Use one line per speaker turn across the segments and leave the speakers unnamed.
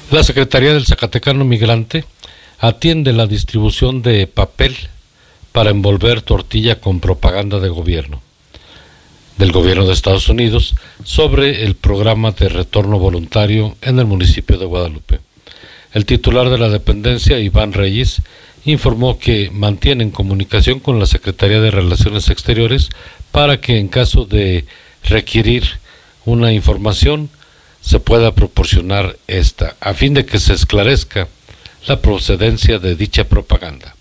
La Secretaría del Zacatecano Migrante atiende la distribución de papel para envolver tortilla con propaganda del gobierno de Estados Unidos sobre el programa de retorno voluntario en el municipio de Guadalupe. El titular de la dependencia, Iván Reyes, informó que mantienen comunicación con la Secretaría de Relaciones Exteriores para que en caso de requerir una información se pueda proporcionar esta, a fin de que se esclarezca la procedencia de dicha propaganda.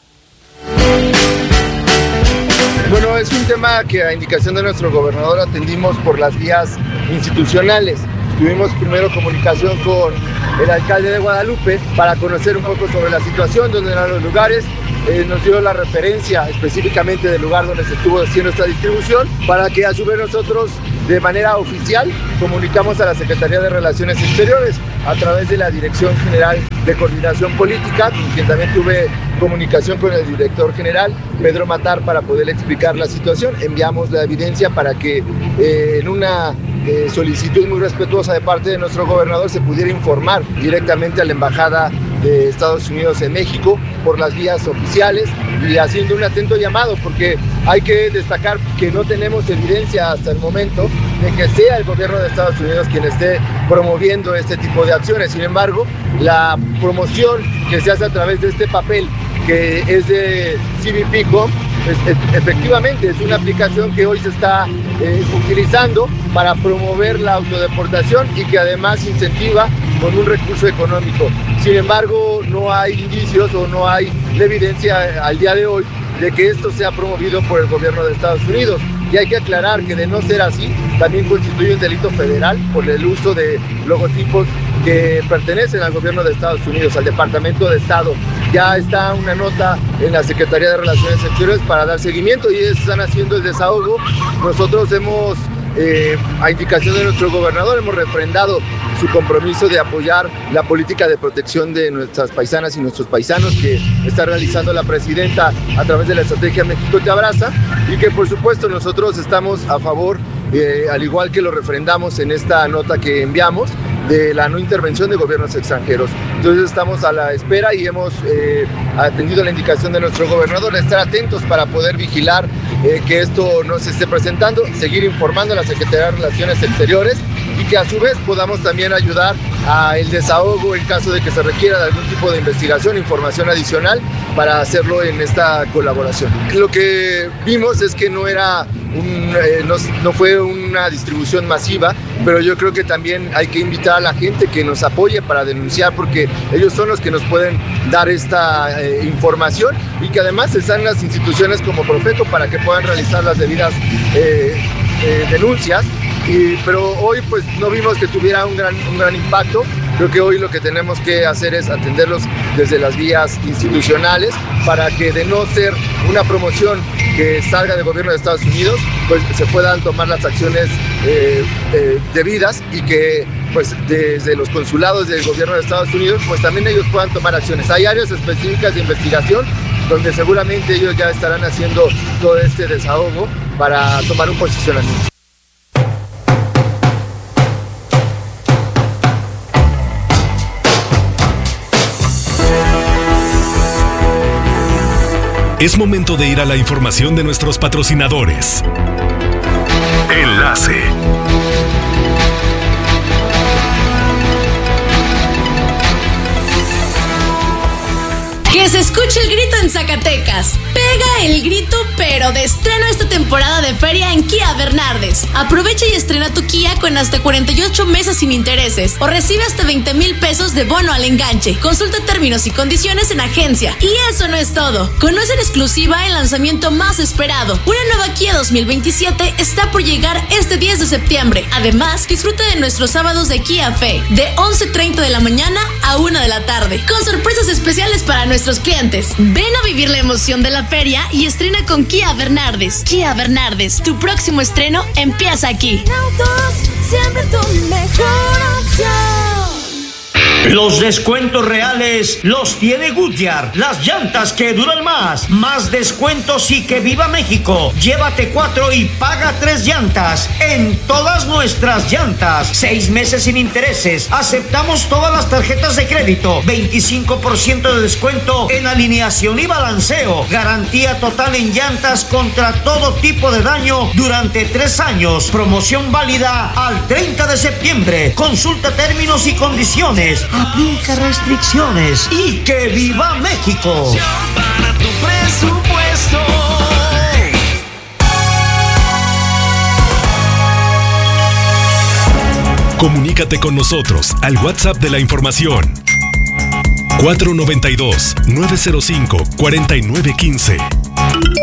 Bueno, es un tema que a indicación de nuestro gobernador atendimos por las vías institucionales. Tuvimos primero comunicación con el alcalde de Guadalupe para conocer un poco sobre la situación, dónde eran los lugares. Nos dio la referencia específicamente del lugar donde se estuvo haciendo esta distribución, para que a su vez nosotros de manera oficial comunicamos a la Secretaría de Relaciones Exteriores a través de la Dirección General de Coordinación Política, con quien también tuve comunicación con el director general, Pedro Matar, para poder explicar la situación. Enviamos la evidencia para que en una solicitud muy respetuosa de parte de nuestro gobernador se pudiera informar directamente a la Embajada de Estados Unidos en México por las vías oficiales, y haciendo un atento llamado, porque hay que destacar que no tenemos evidencia hasta el momento de que sea el gobierno de Estados Unidos quien esté promoviendo este tipo de acciones. Sin embargo, la promoción que se hace a través de este papel, que es de CBP.com, efectivamente es una aplicación que hoy se está utilizando para promover la autodeportación y que además incentiva con un recurso económico. Sin embargo, no hay indicios o no hay evidencia al día de hoy de que esto sea promovido por el gobierno de Estados Unidos. Y hay que aclarar que de no ser así, también constituye un delito federal por el uso de logotipos que pertenecen al gobierno de Estados Unidos, al Departamento de Estado. Ya está una nota en la Secretaría de Relaciones Exteriores para dar seguimiento y ellos están haciendo el desahogo. Nosotros hemos, a indicación de nuestro gobernador, hemos refrendado su compromiso de apoyar la política de protección de nuestras paisanas y nuestros paisanos que está realizando la presidenta a través de la estrategia México Te Abraza, y que por supuesto nosotros estamos a favor, al igual que lo refrendamos en esta nota que enviamos, de la no intervención de gobiernos extranjeros. Entonces estamos a la espera y hemos atendido la indicación de nuestro gobernador de estar atentos para poder vigilar que esto no se esté presentando, seguir informando a la Secretaría de Relaciones Exteriores y que a su vez podamos también ayudar a el desahogo en caso de que se requiera de algún tipo de investigación, información adicional para hacerlo en esta colaboración. Lo que vimos es que no era no fue una distribución masiva, pero yo creo que también hay que invitar a la gente que nos apoye para denunciar, porque ellos son los que nos pueden dar esta información, y que además están las instituciones como Profeco para que puedan realizar las debidas denuncias. Pero hoy pues no vimos que tuviera un gran impacto. Creo que hoy lo que tenemos que hacer es atenderlos desde las vías institucionales para que, de no ser una promoción que salga del gobierno de Estados Unidos, pues se puedan tomar las acciones debidas, y que pues desde los consulados del gobierno de Estados Unidos pues también ellos puedan tomar acciones. Hay áreas específicas de investigación donde seguramente ellos ya estarán haciendo todo este desahogo para tomar un posicionamiento.
Es momento de ir a la información de nuestros patrocinadores. Enlace.
Que se escuche el grito en Zacatecas. Pega el grito, pero de estreno esta temporada de feria en Kia Bernardes. Aprovecha y estrena tu Kia con hasta 48 meses sin intereses, o recibe hasta 20,000 pesos de bono al enganche. Consulta términos y condiciones en agencia. Y eso no es todo. Conoce en exclusiva el lanzamiento más esperado. Una nueva Kia 2027 está por llegar este 10 de septiembre. Además, disfruta de nuestros sábados de Kia Fe, de 11:30 de la mañana a 1 de la tarde, con sorpresas especiales para nuestros clientes. Ven a vivir la emoción de la feria y estrena con Kia Bernardes. Kia Bernardes, tu próximo estreno empieza aquí.
En autos, siempre tu mejor opción.
El
Los descuentos reales los tiene Goodyear, las llantas que duran más. Más descuentos y que viva México. Llévate 4 y paga 3 llantas en todas nuestras llantas. 6 meses sin intereses. Aceptamos todas las tarjetas de crédito. 25% de descuento en alineación y balanceo. Garantía total en llantas contra todo tipo de daño durante 3 años. Promoción válida al 30 de septiembre. Consulta términos y condiciones. Aplica restricciones. Y que viva México.
Para tu presupuesto.
Comunícate con nosotros al WhatsApp de la información 492-905-4915.